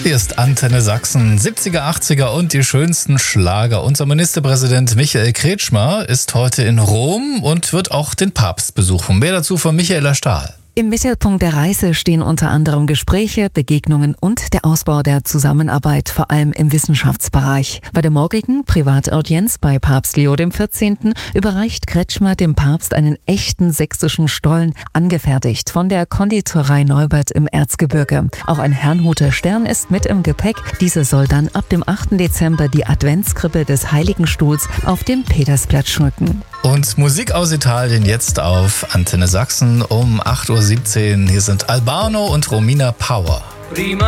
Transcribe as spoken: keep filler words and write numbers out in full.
Hier ist Antenne Sachsen, siebziger, achtziger und die schönsten Schlager. Unser Ministerpräsident Michael Kretschmer ist heute in Rom und wird auch den Papst besuchen. Mehr dazu von Michaela Stahl. Im Mittelpunkt der Reise stehen unter anderem Gespräche, Begegnungen und der Ausbau der Zusammenarbeit, vor allem im Wissenschaftsbereich. Bei der morgigen Privataudienz bei Papst Leo der vierzehnten. überreicht Kretschmer dem Papst einen echten sächsischen Stollen, angefertigt von der Konditorei Neubert im Erzgebirge. Auch ein Herrnhuter Stern ist mit im Gepäck. Diese soll dann ab dem achten Dezember die Adventskrippe des Heiligenstuhls auf dem Petersplatz schmücken. Und Musik aus Italien jetzt auf Antenne Sachsen um acht Uhr siebzehn. Hier sind Albano und Romina Power.